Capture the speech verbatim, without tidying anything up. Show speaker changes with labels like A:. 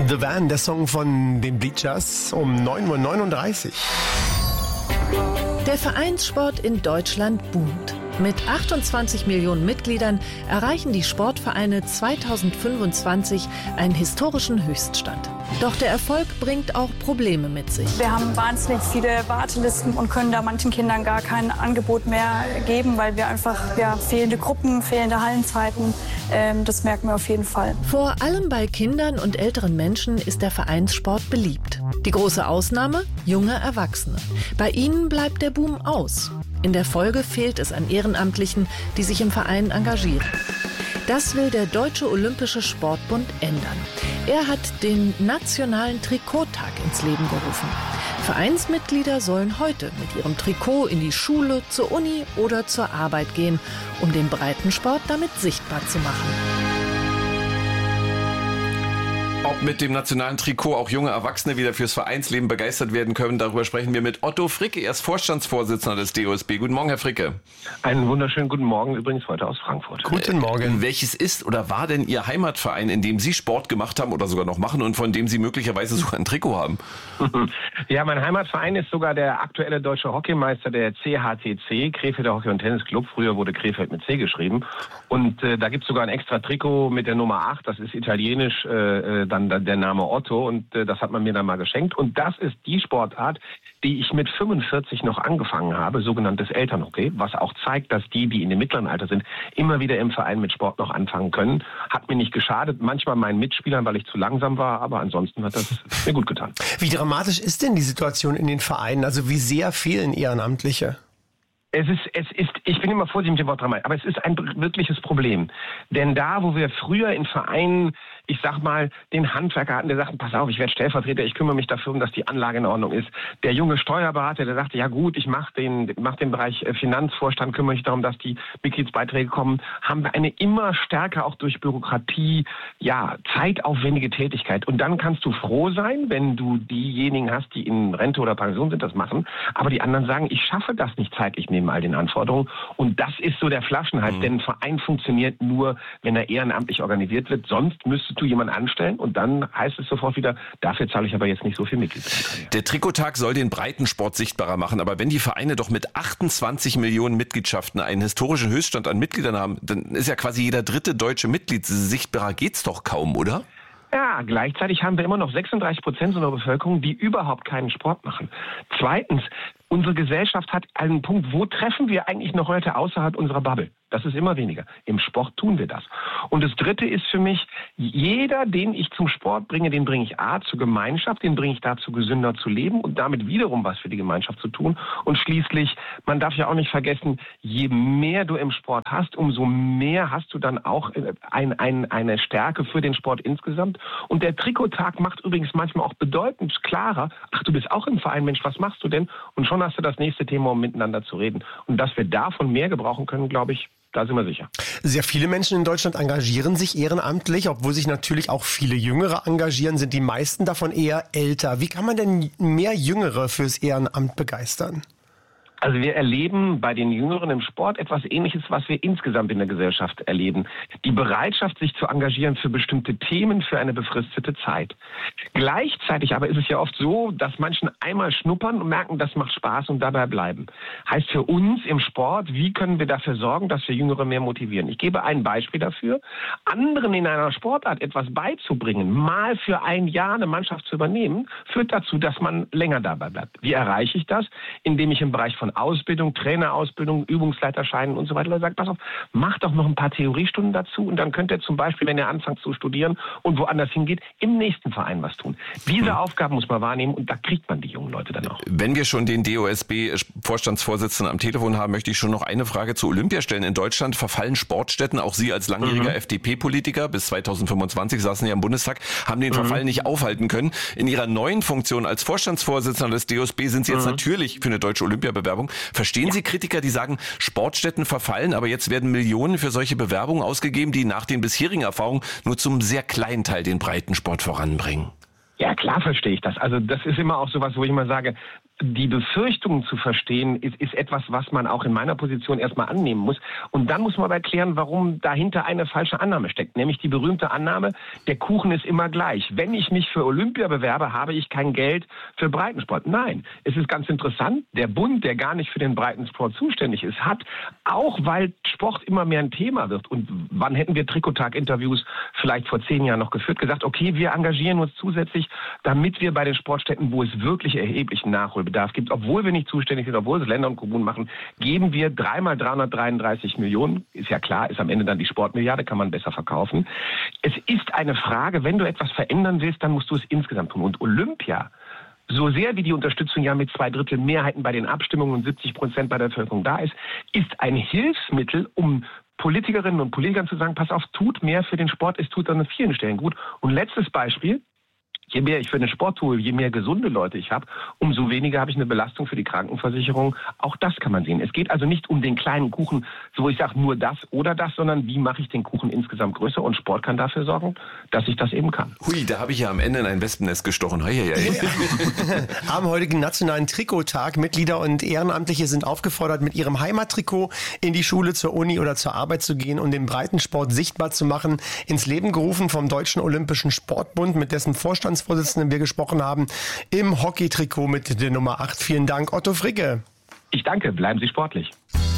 A: The Van, der Song von den Bleachers um neun Uhr neununddreißig.
B: Der Vereinssport in Deutschland boomt. Mit achtundzwanzig Millionen Mitgliedern erreichen die Sportvereine zweitausendfünfundzwanzig einen historischen Höchststand. Doch der Erfolg bringt auch Probleme mit sich.
C: Wir haben wahnsinnig viele Wartelisten und können da manchen Kindern gar kein Angebot mehr geben, weil wir einfach ja, fehlende Gruppen, fehlende Hallenzeiten, ähm, das merken wir auf jeden Fall.
B: Vor allem bei Kindern und älteren Menschen ist der Vereinssport beliebt. Die große Ausnahme? Junge Erwachsene. Bei ihnen bleibt der Boom aus. In der Folge fehlt es an Ehrenamtlichen, die sich im Verein engagieren. Das will der Deutsche Olympische Sportbund ändern. Er hat den Nationalen Trikottag ins Leben gerufen. Vereinsmitglieder sollen heute mit ihrem Trikot in die Schule, zur Uni oder zur Arbeit gehen, um den Breitensport damit sichtbar zu machen.
D: Ob mit dem nationalen Trikot auch junge Erwachsene wieder fürs Vereinsleben begeistert werden können, darüber sprechen wir mit Otto Fricke. Er ist Vorstandsvorsitzender des D O S B. Guten Morgen, Herr Fricke.
E: Einen wunderschönen guten Morgen, übrigens heute aus Frankfurt.
A: Guten Morgen.
D: Welches ist oder war denn Ihr Heimatverein, in dem Sie Sport gemacht haben oder sogar noch machen und von dem Sie möglicherweise sogar ein Trikot haben?
E: Ja, mein Heimatverein ist sogar der aktuelle deutsche Hockeymeister, der C H T C, Krefelder Hockey- und Tennisclub. Früher wurde Krefeld mit C geschrieben. Und äh, da gibt es sogar ein extra Trikot mit der Nummer acht, das ist italienisch, äh, dann der Name Otto, und äh, das hat man mir dann mal geschenkt. Und das ist die Sportart, die ich mit fünfundvierzig noch angefangen habe, sogenanntes Elternhockey, was auch zeigt, dass die, die in dem mittleren Alter sind, immer wieder im Verein mit Sport noch anfangen können. Hat mir nicht geschadet, manchmal meinen Mitspielern, weil ich zu langsam war, aber ansonsten hat das mir gut getan.
A: Wie dramatisch ist denn die Situation in den Vereinen? Also wie sehr fehlen Ehrenamtliche?
E: Es ist, es ist, ich bin immer vorsichtig mit dem Wort dramatisch, aber es ist ein wirkliches Problem. Denn da, wo wir früher in Vereinen, ich sag mal, den Handwerker hatten, der sagten, pass auf, ich werde Stellvertreter, ich kümmere mich dafür, um dass die Anlage in Ordnung ist. Der junge Steuerberater, der sagte, ja gut, ich mache den, mach den Bereich Finanzvorstand, kümmere mich darum, dass die Mitgliedsbeiträge kommen, haben wir eine immer stärker, auch durch Bürokratie, ja, zeitaufwendige Tätigkeit. Und dann kannst du froh sein, wenn du diejenigen hast, die in Rente oder Pension sind, das machen. Aber die anderen sagen, ich schaffe das nicht zeitlich neben all den Anforderungen. Und das ist so der Flaschenhals, mhm. denn ein Verein funktioniert nur, wenn er ehrenamtlich organisiert wird. Sonst müsstest du jemanden anstellen und dann heißt es sofort wieder, dafür zahle ich aber jetzt nicht so viel Mitgliedsbeiträge.
D: Der Trikottag soll den Breitensport sichtbarer machen, aber wenn die Vereine doch mit achtundzwanzig Millionen Mitgliedschaften einen historischen Höchststand an Mitgliedern haben, dann ist ja quasi jeder dritte deutsche Mitglied. Sichtbarer geht's doch kaum, oder?
E: Ja, gleichzeitig haben wir immer noch sechsunddreißig Prozent unserer Bevölkerung, die überhaupt keinen Sport machen. Zweitens, unsere Gesellschaft hat einen Punkt, wo treffen wir eigentlich noch heute außerhalb unserer Bubble? Das ist immer weniger. Im Sport tun wir das. Und das Dritte ist für mich, jeder, den ich zum Sport bringe, den bringe ich A, zur Gemeinschaft, den bringe ich dazu, gesünder zu leben und damit wiederum was für die Gemeinschaft zu tun. Und schließlich, man darf ja auch nicht vergessen, je mehr du im Sport hast, umso mehr hast du dann auch ein, ein, eine Stärke für den Sport insgesamt. Und der Trikottag macht übrigens manchmal auch bedeutend klarer, ach, du bist auch im Verein, Mensch, was machst du denn? Und schon hast du das nächste Thema, um miteinander zu reden. Und dass wir davon mehr gebrauchen können, glaube ich, da sind wir sicher.
A: Sehr viele Menschen in Deutschland engagieren sich ehrenamtlich, obwohl sich natürlich auch viele Jüngere engagieren, sind die meisten davon eher älter. Wie kann man denn mehr Jüngere fürs Ehrenamt begeistern?
E: Also wir erleben bei den Jüngeren im Sport etwas Ähnliches, was wir insgesamt in der Gesellschaft erleben. Die Bereitschaft, sich zu engagieren für bestimmte Themen für eine befristete Zeit. Gleichzeitig aber ist es ja oft so, dass manchen einmal schnuppern und merken, das macht Spaß und dabei bleiben. Heißt für uns im Sport, wie können wir dafür sorgen, dass wir Jüngere mehr motivieren? Ich gebe ein Beispiel dafür. Anderen in einer Sportart etwas beizubringen, mal für ein Jahr eine Mannschaft zu übernehmen, führt dazu, dass man länger dabei bleibt. Wie erreiche ich das? Indem ich im Bereich von Ausbildung, Trainerausbildung, Übungsleiterscheinen und so weiter sagt, pass auf, mach doch noch ein paar Theoriestunden dazu und dann könnt ihr zum Beispiel, wenn ihr anfangt zu studieren und woanders hingeht, im nächsten Verein was tun. Diese mhm. Aufgaben muss man wahrnehmen und da kriegt man die jungen Leute dann auch.
D: Wenn wir schon den D O S B-Vorstandsvorsitzenden am Telefon haben, möchte ich schon noch eine Frage zu Olympia stellen. In Deutschland verfallen Sportstätten, auch Sie als langjähriger mhm. F D P-Politiker, bis zweitausendfünfundzwanzig saßen ja im Bundestag, haben den Verfall mhm. nicht aufhalten können. In Ihrer neuen Funktion als Vorstandsvorsitzender des D O S B sind Sie jetzt mhm. natürlich für eine deutsche Olympiabewerbung. Verstehen Sie Kritiker, die sagen, Sportstätten verfallen, aber jetzt werden Millionen für solche Bewerbungen ausgegeben, die nach den bisherigen Erfahrungen nur zum sehr kleinen Teil den Breitensport voranbringen?
E: Ja, klar verstehe ich das. Also das ist immer auch sowas, wo ich immer sage, die Befürchtungen zu verstehen, ist, ist etwas, was man auch in meiner Position erstmal annehmen muss. Und dann muss man aber erklären, warum dahinter eine falsche Annahme steckt. Nämlich die berühmte Annahme, der Kuchen ist immer gleich. Wenn ich mich für Olympia bewerbe, habe ich kein Geld für Breitensport. Nein, es ist ganz interessant, der Bund, der gar nicht für den Breitensport zuständig ist, hat, auch weil Sport immer mehr ein Thema wird, und wann hätten wir Trikottag-Interviews vielleicht vor zehn Jahren noch geführt, gesagt, okay, wir engagieren uns zusätzlich, damit wir bei den Sportstätten, wo es wirklich erheblichen Nachholbedarf gibt, obwohl wir nicht zuständig sind, obwohl es Länder und Kommunen machen, geben wir dreimal dreihundertdreiunddreißig Millionen. Ist ja klar, ist am Ende dann die Sportmilliarde, kann man besser verkaufen. Es ist eine Frage, wenn du etwas verändern willst, dann musst du es insgesamt tun. Und Olympia, so sehr wie die Unterstützung ja mit zwei Drittel Mehrheiten bei den Abstimmungen und siebzig Prozent bei der Bevölkerung da ist, ist ein Hilfsmittel, um Politikerinnen und Politikern zu sagen, pass auf, tut mehr für den Sport, es tut an vielen Stellen gut. Und letztes Beispiel, je mehr ich für den Sport tue, je mehr gesunde Leute ich habe, umso weniger habe ich eine Belastung für die Krankenversicherung. Auch das kann man sehen. Es geht also nicht um den kleinen Kuchen, so ich sage nur das oder das, sondern wie mache ich den Kuchen insgesamt größer, und Sport kann dafür sorgen, dass ich das eben kann.
D: Hui, da habe ich ja am Ende in ein Wespennest gestochen. Hei, hei, hei.
A: Am heutigen Nationalen Trikottag, Mitglieder und Ehrenamtliche sind aufgefordert, mit ihrem Heimattrikot in die Schule, zur Uni oder zur Arbeit zu gehen und den Breitensport sichtbar zu machen. Ins Leben gerufen vom Deutschen Olympischen Sportbund, mit dessen Vorstandsvorsitzenden wir gesprochen haben, im Hockeytrikot mit der Nummer acht. Vielen Dank, Otto Fricke.
E: Ich danke, bleiben Sie sportlich.